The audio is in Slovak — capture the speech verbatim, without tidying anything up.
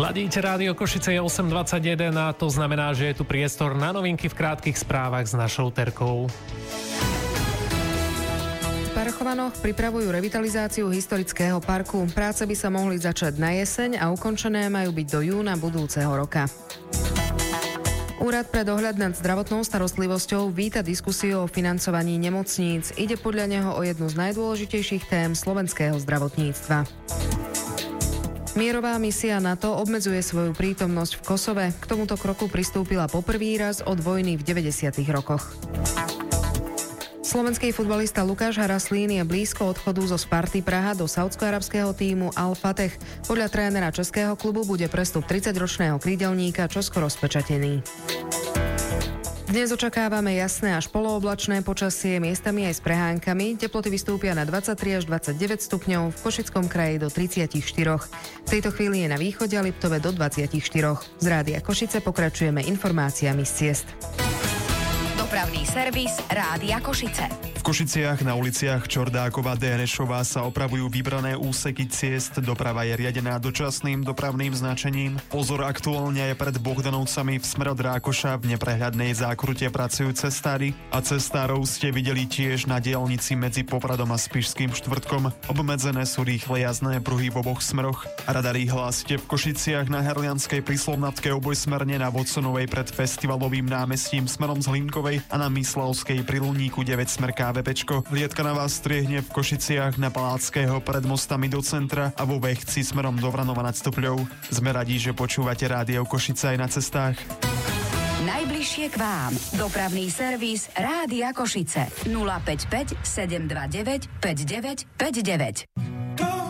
Ladíte Rádio Košice, je osem dvadsaťjeden a to znamená, že je tu priestor na novinky v krátkych správach s našou Terkou. V Parchovanoch pripravujú revitalizáciu historického parku. Práce by sa mohli začať na jeseň a ukončené majú byť do júna budúceho roka. Úrad pre dohľad nad zdravotnou starostlivosťou víta diskusiu o financovaní nemocníc. Ide podľa neho o jednu z najdôležitejších tém slovenského zdravotníctva. Mierová misia NATO obmedzuje svoju prítomnosť v Kosove. K tomuto kroku pristúpila poprvý raz od vojny v deväťdesiatych rokoch. Slovenský futbalista Lukáš Haraslín je blízko odchodu zo Sparty Praha do saúdsko-arabského tímu Al-Fateh. Podľa trénera českého klubu bude prestup tridsaťročného krídelníka čoskoro spečatený. Dnes očakávame jasné až polooblačné počasie, miestami aj s prehánkami. Teploty vystúpia na dvadsaťtri až dvadsaťdeväť stupňov, v Košickom kraji do tridsaťštyri. V tejto chvíli je na východe a Liptove do dvadsaťštyri. Z Rádia Košice pokračujeme informáciami z ciest. Dopravný servis Rádia Košice. V Košiciach na uliciach Čordákova, Dérešová sa opravujú vybrané úseky ciest. Doprava je riadená dočasným dopravným značením. Pozor, aktuálne je pred Bohdanovcami v smere od Rákoša v neprehľadnej zákrute pracujú cestári a cestárov ste videli tiež na diaľnici medzi Popradom a Spišským Štvrtkom. Obmedzené sú rýchle jazdné pruhy v oboch smeroch. Radary hlásite v Košiciach na Herlianskej pri Slovnatke obojsmerne na Vodsonovej pred Festivalovým námestím smerom z Hlinkovej a na Myslavskej pri Luníku deväť smer ká vé péčko. Liedka na vás striehne v Košiciach na Paláckého pred mostami do centra a vo Vechci smerom do Vranova nad Stopľou. Sme radi, že počúvate Rádio Košice aj na cestách. Najbližšie k vám. Dopravný servis Rádia Košice. nula päť päť sedem dva deväť päť deväť päť deväť.